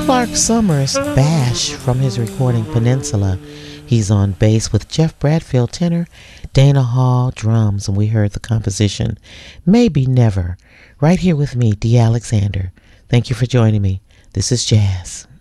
Clark Summers, Bash, from his recording Peninsula. He's on bass with Jeff Bradfield tenor, Dana Hall drums, and we heard the composition Maybe Never, right here with me, Dee Alexander. Thank you for joining me. This is Jazz.